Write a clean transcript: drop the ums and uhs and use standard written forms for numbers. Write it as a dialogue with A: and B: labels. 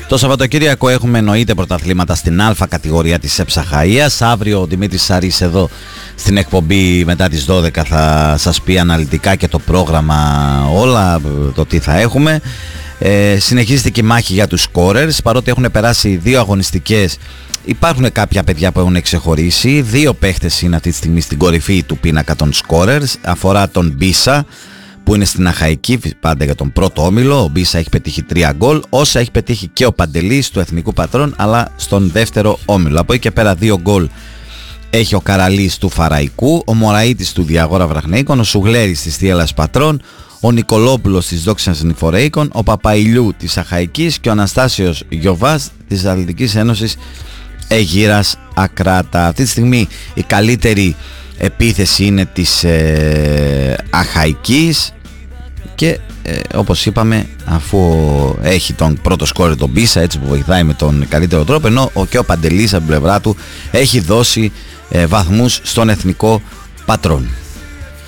A: Το Σαββατοκύριακο έχουμε εννοείται πρωταθλήματα στην Α κατηγορία της Εψαχαΐας. Αύριο ο Δημήτρης Σαρής εδώ στην εκπομπή μετά τις 12 θα σας πει αναλυτικά και το πρόγραμμα, όλα το τι θα έχουμε. Συνεχίζεται και η μάχη για τους scorers, παρότι έχουν περάσει 2 αγωνιστικές. Υπάρχουν κάποια παιδιά που έχουν ξεχωρίσει. 2 παίχτες είναι αυτή τη στιγμή στην κορυφή του πίνακα των scorers. Αφορά τον Μπίσα που είναι στην Αχαϊκή, πάντα για τον πρώτο όμιλο. Ο Μπίσα έχει πετύχει 3 γκολ, όσα έχει πετύχει και ο Παντελής του Εθνικού Πατρών, αλλά στον δεύτερο όμιλο. Από εκεί και πέρα 2 γκολ έχει ο Καραλής του Φαραϊκού, ο Μωραΐτης του Διαγόρα Βραχνέικον, ο Σουγλέρης της Θίελας Πατρών, ο Νικολόπουλος της Δόξας Νηφορέικον, ο Παπαϊλιού της Αχαϊκής και ο Αναστάσιος Γιωβάς της Αθλητικής Ένωσης Αιγύρας Ακράτα. Αυτή τη στιγμή η καλύτερη επίθεση είναι της Αχαϊκής και όπως είπαμε, αφού έχει τον πρώτο σκόρερ τον Μπίσα, έτσι που βοηθάει με τον καλύτερο τρόπο, ενώ και ο Παντελής από την πλευρά του έχει δώσει βαθμούς στον Εθνικό Πατρόν.